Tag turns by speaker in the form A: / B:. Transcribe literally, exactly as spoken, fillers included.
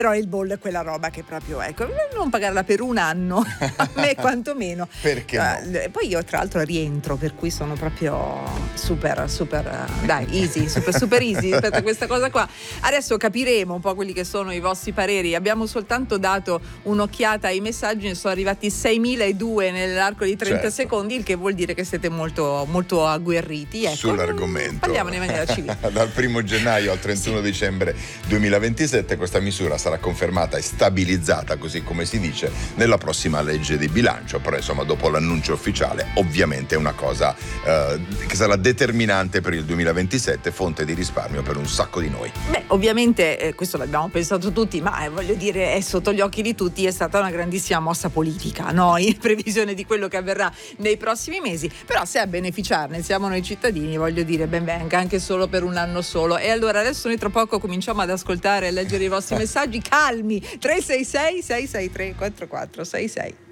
A: Però il bollo è quella roba che proprio, ecco, non pagarla per un anno, a me quantomeno.
B: Perché no?
A: Uh, poi io tra l'altro rientro, per cui sono proprio super, super, uh, dai, easy, super, super easy rispetto a questa cosa qua. Adesso capiremo un po' quelli che sono i vostri pareri. Abbiamo soltanto dato un'occhiata ai messaggi, ne sono arrivati seimiladue nell'arco di trenta
B: certo.
A: secondi, il che vuol dire che siete molto, molto agguerriti. Ecco,
B: sull'argomento.
A: Parliamone in maniera civile.
B: Dal primo gennaio al trentuno sì. dicembre duemilaventisette questa misura sarà confermata e stabilizzata, così come si dice, nella prossima legge di bilancio. Però insomma, dopo l'annuncio ufficiale, ovviamente è una cosa eh, che sarà determinante per il duemilaventisette, fonte di risparmio per un sacco di noi.
A: Beh, ovviamente eh, questo l'abbiamo pensato tutti, ma eh, voglio dire, è sotto gli occhi di tutti, è stata una grandissima mossa politica, no? In previsione di quello che avverrà nei prossimi mesi. Però se a beneficiarne siamo noi cittadini, voglio dire, ben venga, anche solo per un anno solo. E allora adesso noi tra poco cominciamo ad ascoltare e leggere i vostri messaggi. Calmi, tre sei sei sei sei tre quattro quattro sei sei.